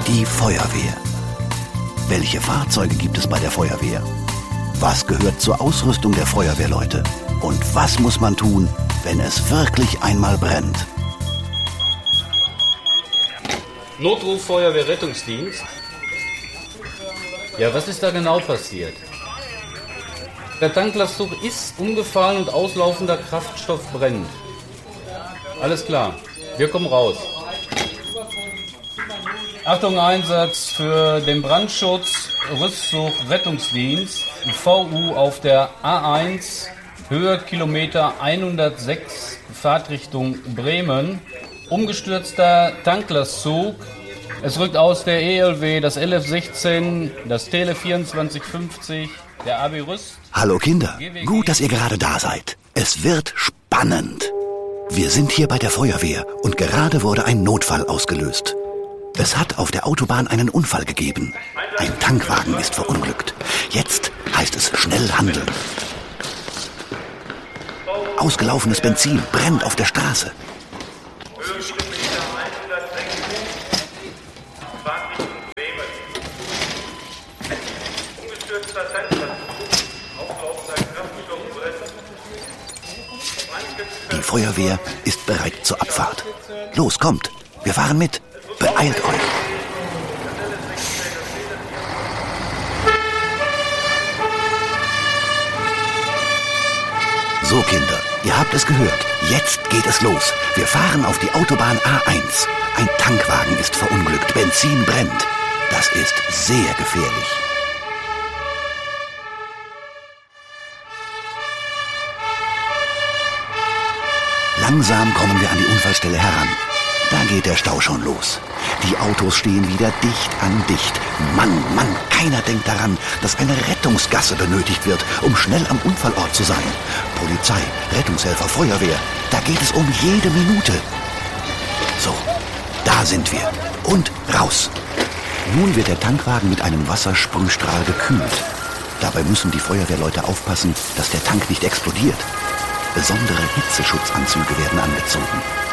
Die Feuerwehr. Welche Fahrzeuge gibt es bei der Feuerwehr? Was gehört zur Ausrüstung der Feuerwehrleute? Und was muss man tun, wenn es wirklich einmal brennt? Notruf Feuerwehr Rettungsdienst. Ja, was ist da genau passiert? Der Tanklastzug ist umgefallen und auslaufender Kraftstoff brennt. Alles klar, wir kommen raus. Achtung, Einsatz für den Brandschutz, Rüstzug, Rettungsdienst, VU auf der A1, Höhe Kilometer 106, Fahrtrichtung Bremen. Umgestürzter Tanklastzug. Es rückt aus der ELW, das LF16, das Tele 2450, der AB Rüst. Hallo Kinder, gut, dass ihr gerade da seid. Es wird spannend. Wir sind hier bei der Feuerwehr und gerade wurde ein Notfall ausgelöst. Es hat auf der Autobahn einen Unfall gegeben. Ein Tankwagen ist verunglückt. Jetzt heißt es schnell handeln. Ausgelaufenes Benzin brennt auf der Straße. Die Feuerwehr ist bereit zur Abfahrt. Los, kommt, wir fahren mit. Beeilt euch. So, Kinder, ihr habt es gehört. Jetzt geht es los. Wir fahren auf die Autobahn A1. Ein Tankwagen ist verunglückt. Benzin brennt. Das ist sehr gefährlich. Langsam kommen wir an die Unfallstelle heran. Da geht der Stau schon los. Die Autos stehen wieder dicht an dicht. Mann, keiner denkt daran, dass eine Rettungsgasse benötigt wird, um schnell am Unfallort zu sein. Polizei, Rettungshelfer, Feuerwehr, da geht es um jede Minute. So, da sind wir. Und raus. Nun wird der Tankwagen mit einem Wassersprühstrahl gekühlt. Dabei müssen die Feuerwehrleute aufpassen, dass der Tank nicht explodiert. Besondere Hitzeschutzanzüge werden angezogen.